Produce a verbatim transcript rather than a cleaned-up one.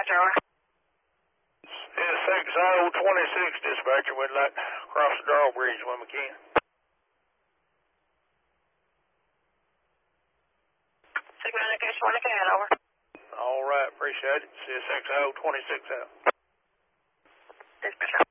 dispatcher, over. Yeah, six oh twenty-six, dispatcher. We'd like to cross the drawbridge when we can. Signal indication when you can, over. All right, appreciate it. C S X O twenty-six out. Dispatcher.